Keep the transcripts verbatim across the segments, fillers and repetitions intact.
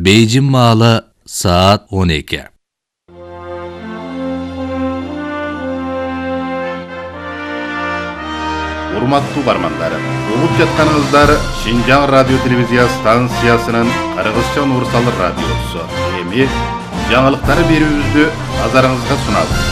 Beyjin malı saat on iki. Урматтуу бармандар, угуп жатканыңыздар Шинжаң радио телевизия станциясынын Кыргызча универсал радиосу. Эми жаңылыктары берүүбүздү назарыңызга сунабыз.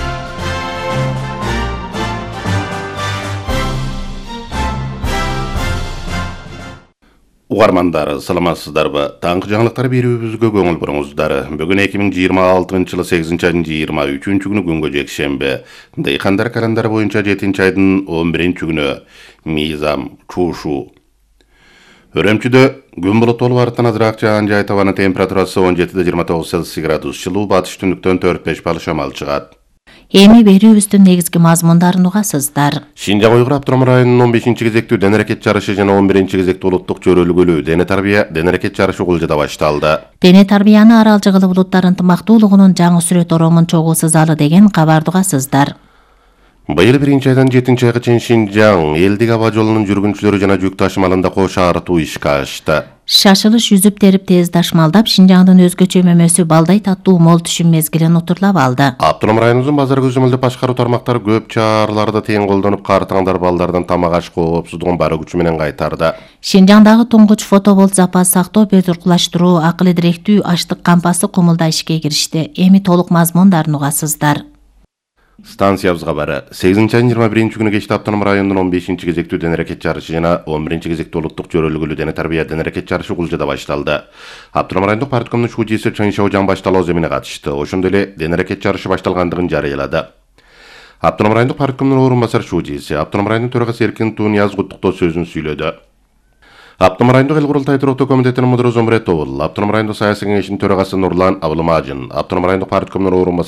Угармандар, саламатсыздарбы? Таңкы жаңылыктар берүүбүзгө көңүл буруңуздар. Бүгүн эки миң жыйырма алтынчы жылы сегизинчи айдын жыйырма үчүнчү күнү күнгө жекшемби. Дыйкандар календары боюнча жетинчи айдын он биринчи күнү. Мыйзам чушу. Өрөмчүдө күн булуттуу арттан азыраак жаан жай табаны температурасы он жетиде жыйырма тогуз Цельсий градус, жылуу батыш түндүктөн төрт беш балл шамал чыгат. Эми берүүбүздүн негизги мазмундарын угасыздар. Шинжаң Уйгур автономдук районунун он бешинчи кезектүү ден аракет жарышы жана он биринчи кезектүү улуттук чөйрөлгүлүү дене тарбия ден аракет жарышы Кулжада башталды. Дене тарбияны Арал Жыгылы булуттар ынтымактуулугунун жаңы сүрөт оромун чогуу сызалы деген кабарды угасыздар. Быйыл биринчи айдан жетинчи айга чейин Шинжаң элдик аба жолунун жүргүнчүлөрү жана жүк ташымалында кош артуу ишке ашты. Шашылыш жүзүп терип тез дашмалдап Шинжаңдын өзгөчө мөмөсү балдай таттуу мол түшүм мезгилин утурлап алды. Автоном районубуздун базар көзөмөлдөп башкаруу тармактары көп чараларды тең колдонуп, картаңдар балдардан тамак аш коопсуздугун бар күчү менен кайтарды. Шинжаңдагы туңгуч фотоболт запас сактоо, бөлтүркулаштыруу, акыл идиректүү аштык кампасы кумулда ишке киришти. Эми толук мазмундарын угасыздар. Станциябызга бары сегизинчи айдын жыйырма биринчи күнү кечте автоном районунун он бешинчи кезектүү ден аракет жарышы жана он биринчи кезектүү улуттук чөйрөлгүлүү дене тарбия ден аракет жарышы Кулжада башталды. Автоном райондук парткомдун шуудиси Чаңшаужан башталуу эмине катышты. Ошондой эле ден аракет жарышы башталгандыгын жарыялады. Автоном райондук парткомдун орун басар шуудиси, автоном районунун төрагасы Эркин Тунияз куттуктоо сөзүн сүйлөдү. Автоном райондук эл курултай туруктуу комитетинин мудуру Зомбуретов, автоном райондук саясий кеңешинин төрагасы Нурлан Абылмажин, автоном райондук парткомдун орун